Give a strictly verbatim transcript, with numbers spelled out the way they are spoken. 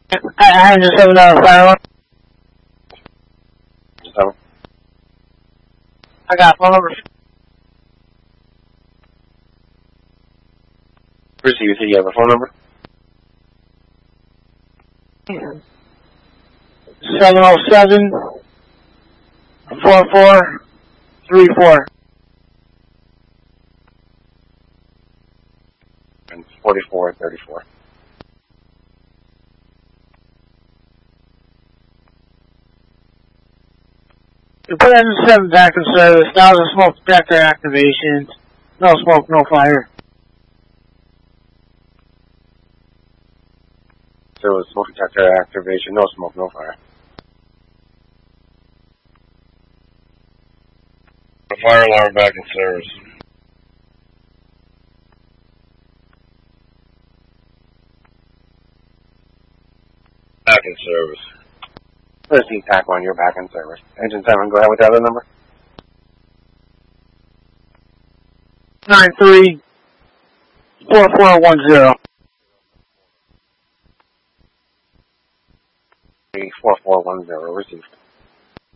I just have another fire alarm. So, I got phone number. Chrissy, you said you have a phone number? seven oh seven, four four three four. And forty-four thirty-four. You put engine seven back in service. Now the smoke detector activation. No smoke, no fire. So it was smoke detector activation, no smoke, no fire. The fire alarm back in service. Back in service. Chrissy, T A C one, you're back in service. Engine seven, go ahead with the other number. Nine three four four one zero. four four one zero, received.